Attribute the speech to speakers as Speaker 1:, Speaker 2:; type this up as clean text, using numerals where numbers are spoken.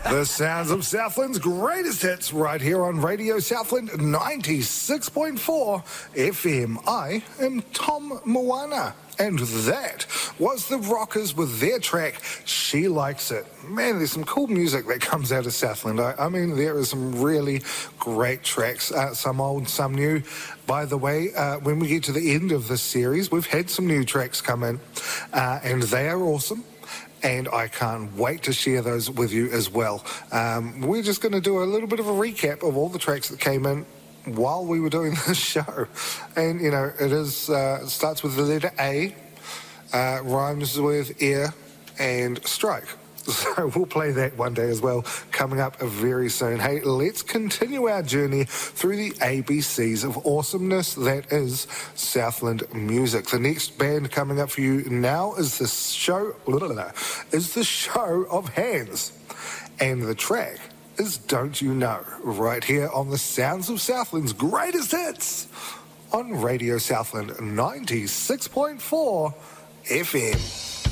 Speaker 1: The sounds of Southland's greatest hits right here on Radio Southland 96.4 FM. I am Tom Moana. And that was the Rockers with their track, She Likes It. Man, there's some cool music that comes out of Southland. I mean, there are some really great tracks, some old, some new. By the way, when we get to the end of this series, we've had some new tracks come in, and they are awesome. And I can't wait to share those with you as well. We're just going to do a little bit of a recap of all the tracks that came in while we were doing this show. And, you know, it starts with the letter A, rhymes with air and strike. So we'll play that one day as well, coming up very soon. Hey, let's continue our journey through the ABCs of awesomeness that is Southland music. The next band coming up for you now is the Show of Hands. And the track is Don't You Know, right here on the Sounds of Southland's greatest hits on Radio Southland 96.4 FM.